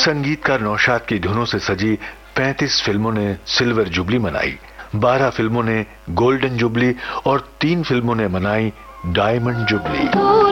संगीतकार नौशाद की धुनों से सजी 35 फिल्मों ने सिल्वर जुबली मनाई, 12 फिल्मों ने गोल्डन जुबली और 3 फिल्मों ने मनाई डायमंड जुबली।